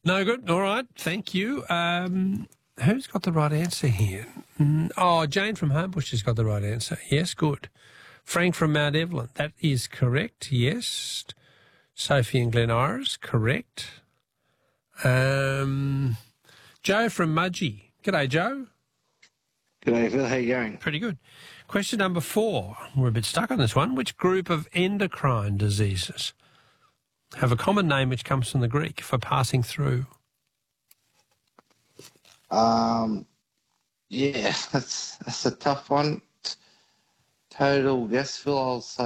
No good. All right. Thank you. Who's got the right answer here? Jane from Homebush has got the right answer. Yes, good. Frank from Mount Evelyn. That is correct. Yes. Sophie and Glen Iris. Correct. Joe from Mudgee. G'day, Joe. G'day, Phil. How you going? Pretty good. Question number 4. We're a bit stuck on this one. Which group of endocrine diseases have a common name which comes from the Greek for passing through? Yeah, that's a tough one. Total guess, Phil. I'll say